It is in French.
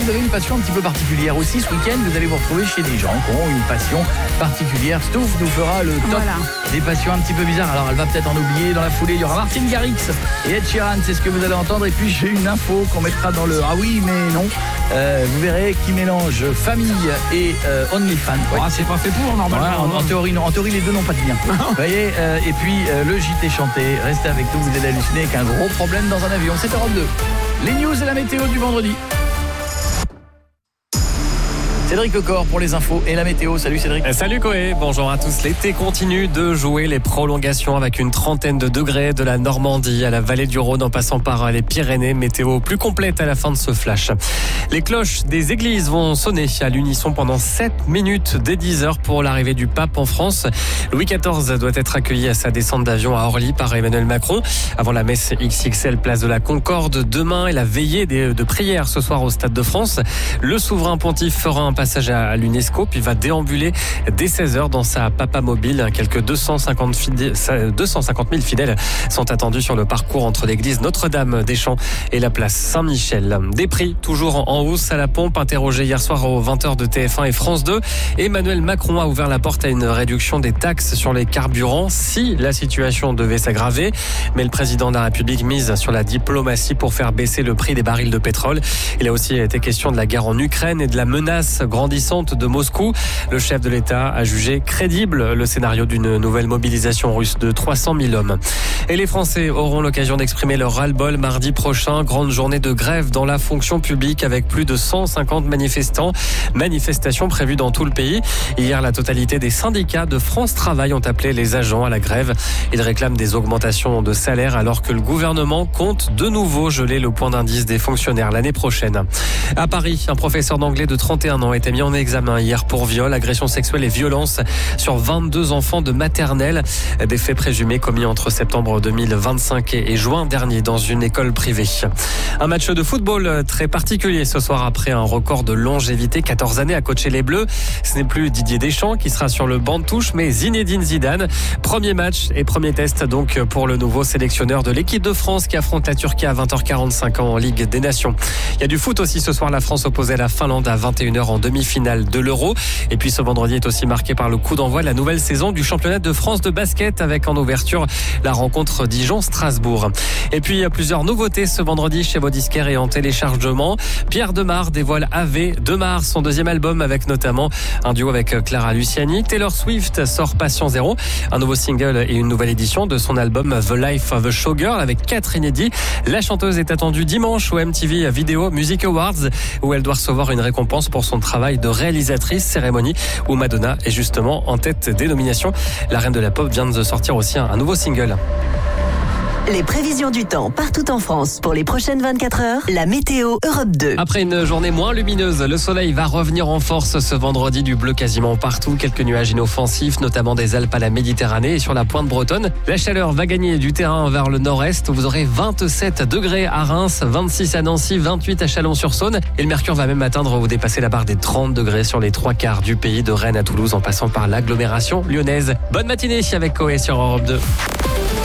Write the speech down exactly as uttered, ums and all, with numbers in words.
Vous avez une passion un petit peu particulière aussi. Ce week-end, vous allez vous retrouver chez des gens qui ont une passion particulière. Stouff nous fera le top voilà. des passions un petit peu bizarres. Alors, elle va peut-être en oublier dans la foulée. Il y aura Martin Garrix et Ed Sheeran, c'est ce que vous allez entendre. Et puis, j'ai une info qu'on mettra dans le « Ah oui, mais non euh, ». Vous verrez qui mélange famille et euh, OnlyFans. Ouais. Ah, c'est pas fait pour, normalement. Ouais, en, en, théorie, non. En théorie, les deux n'ont pas de lien. Vous voyez euh, Et puis, euh, le J T chanté. Restez avec nous, vous allez halluciner avec un gros problème dans un avion. C'est Europe deux. Les news et la météo du vendredi. Cédric Lecor pour les infos et la météo. Salut Cédric. Salut Koé, bonjour à tous. L'été continue de jouer les prolongations avec une trentaine de degrés de la Normandie à la vallée du Rhône en passant par les Pyrénées. Météo plus complète à la fin de ce flash. Les cloches des églises vont sonner à l'unisson pendant sept minutes dès dix heures pour l'arrivée du pape en France. Louis quatorze doit être accueilli à sa descente d'avion à Orly par Emmanuel Macron avant la messe X X L place de la Concorde demain et la veillée de prière ce soir au Stade de France. Le souverain pontife fera un passage à l'UNESCO puis va déambuler dès seize heures dans sa papa mobile. Quelques deux cent cinquante mille fidèles sont attendus sur le parcours entre l'église Notre-Dame des Champs et la place Saint-Michel. Des prix toujours en hausse à la pompe. Interrogé hier soir aux vingt heures de T F un et France deux, Emmanuel Macron a ouvert la porte à une réduction des taxes sur les carburants si la situation devait s'aggraver. Mais le président de la République mise sur la diplomatie pour faire baisser le prix des barils de pétrole. Il a aussi été question de la guerre en Ukraine et de la menace grandissante de Moscou. Le chef de l'État a jugé crédible le scénario d'une nouvelle mobilisation russe de trois cent mille hommes. Et les Français auront l'occasion d'exprimer leur ras-le-bol mardi prochain. Grande journée de grève dans la fonction publique avec plus de cent cinquante manifestants. Manifestations prévues dans tout le pays. Hier, la totalité des syndicats de France Travail ont appelé les agents à la grève. Ils réclament des augmentations de salaire alors que le gouvernement compte de nouveau geler le point d'indice des fonctionnaires l'année prochaine. À Paris, un professeur d'anglais de trente et un ans a été mis en examen hier pour viol, agression sexuelle et violence sur vingt-deux enfants de maternelle. Des faits présumés commis entre septembre deux mille vingt-cinq et juin dernier dans une école privée. Un match de football très particulier ce soir après un record de longévité, quatorze années à coacher les Bleus. Ce n'est plus Didier Deschamps qui sera sur le banc de touche, mais Zinedine Zidane. Premier match et premier test donc pour le nouveau sélectionneur de l'équipe de France qui affronte la Turquie à vingt heures quarante-cinq en Ligue des Nations. Il y a du foot aussi ce soir, la France opposée à la Finlande à vingt et une heures en demi-finale de l'Euro. Et puis ce vendredi est aussi marqué par le coup d'envoi de la nouvelle saison du championnat de France de basket avec en ouverture la rencontre Dijon-Strasbourg. Et puis il y a plusieurs nouveautés ce vendredi chez vos disquaires et en téléchargement. Pierre Demar dévoile A V Demar, son deuxième album avec notamment un duo avec Clara Luciani. Taylor Swift sort Patient Zéro, un nouveau single et une nouvelle édition de son album The Life of a Showgirl avec quatre inédits. La chanteuse est attendue dimanche au M T V Video Music Awards où elle doit recevoir une récompense pour son travail de réalisatrice, cérémonie où Madonna est justement en tête des nominations. La reine de la pop vient de sortir aussi un, un nouveau single. Les prévisions du temps partout en France pour les prochaines vingt-quatre heures. La météo Europe deux. Après une journée moins lumineuse, le soleil va revenir en force ce vendredi, du bleu quasiment partout. Quelques nuages inoffensifs, notamment des Alpes à la Méditerranée et sur la pointe bretonne. La chaleur va gagner du terrain vers le nord-est. Vous aurez vingt-sept degrés à Reims, vingt-six à Nancy, vingt-huit à Chalon-sur-Saône. Et le mercure va même atteindre ou dépasser la barre des trente degrés sur les trois quarts du pays, de Rennes à Toulouse en passant par l'agglomération lyonnaise. Bonne matinée avec Koé sur Europe deux.